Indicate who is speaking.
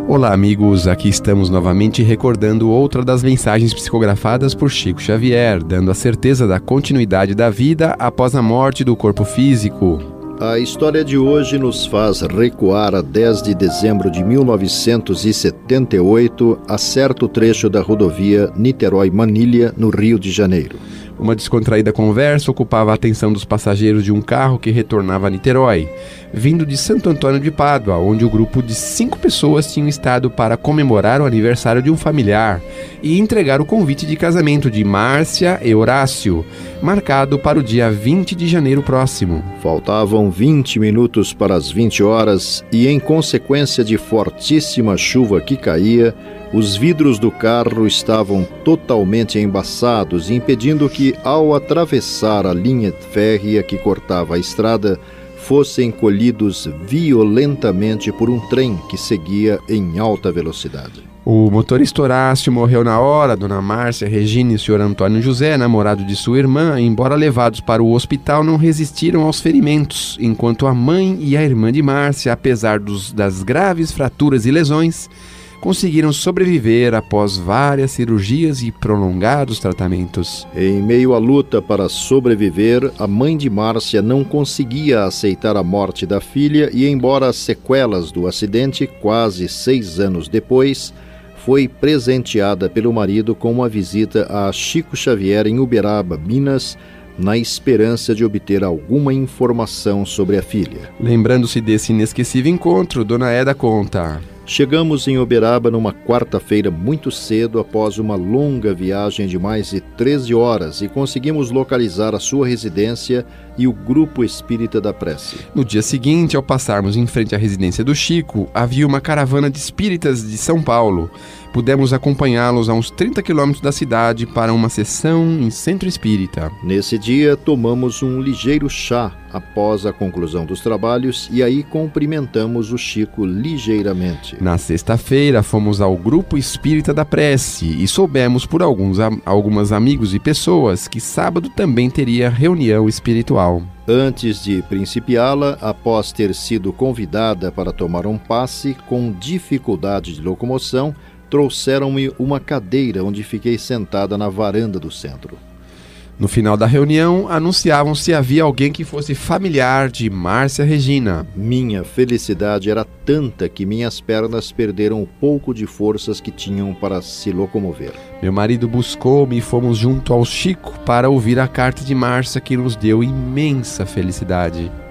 Speaker 1: Olá amigos, aqui estamos novamente recordando outra das mensagens psicografadas por Chico Xavier, dando a certeza da continuidade da vida após a morte do corpo físico.
Speaker 2: A história de hoje nos faz recuar a 10 de dezembro de 1978, a certo trecho da rodovia Niterói-Manilha, no Rio de Janeiro.
Speaker 1: Uma descontraída conversa ocupava a atenção dos passageiros de um carro que retornava a Niterói, vindo de Santo Antônio de Pádua, onde o grupo de 5 pessoas tinham estado para comemorar o aniversário de um familiar e entregar o convite de casamento de Márcia e Horácio, marcado para o dia 20 de janeiro próximo.
Speaker 2: Faltavam 20 minutos para as 20 horas e, em consequência de fortíssima chuva que caía, os vidros do carro estavam totalmente embaçados, impedindo que, ao atravessar a linha férrea que cortava a estrada, fossem colhidos violentamente por um trem que seguia em alta velocidade.
Speaker 1: O motorista Horácio morreu na hora. Dona Márcia, Regina e o senhor Antônio José, namorado de sua irmã, embora levados para o hospital, não resistiram aos ferimentos, enquanto a mãe e a irmã de Márcia, apesar das graves fraturas e lesões, conseguiram sobreviver após várias cirurgias e prolongados tratamentos.
Speaker 2: Em meio à luta para sobreviver, a mãe de Márcia não conseguia aceitar a morte da filha e, embora as sequelas do acidente, quase 6 anos depois, foi presenteada pelo marido com uma visita a Chico Xavier em Uberaba, Minas, na esperança de obter alguma informação sobre a filha.
Speaker 1: Lembrando-se desse inesquecível encontro, Dona Eda conta:
Speaker 2: chegamos em Uberaba numa quarta-feira muito cedo, após uma longa viagem de mais de 13 horas, e conseguimos localizar a sua residência e o grupo espírita da prece.
Speaker 1: No dia seguinte, ao passarmos em frente à residência do Chico, havia uma caravana de espíritas de São Paulo. Pudemos acompanhá-los a uns 30 quilômetros da cidade para uma sessão em centro espírita.
Speaker 2: Nesse dia, tomamos um ligeiro chá após a conclusão dos trabalhos e aí cumprimentamos o Chico ligeiramente.
Speaker 1: Na sexta-feira, fomos ao grupo espírita da prece e soubemos por algumas amigos e pessoas que sábado também teria reunião espiritual.
Speaker 2: Antes de principiá-la, após ter sido convidada para tomar um passe com dificuldade de locomoção, trouxeram-me uma cadeira onde fiquei sentada na varanda do centro.
Speaker 1: No final da reunião, anunciavam se havia alguém que fosse familiar de Márcia Regina.
Speaker 2: Minha felicidade era tanta que minhas pernas perderam o pouco de forças que tinham para se locomover.
Speaker 1: Meu marido buscou-me e fomos junto ao Chico para ouvir a carta de Márcia, que nos deu imensa felicidade.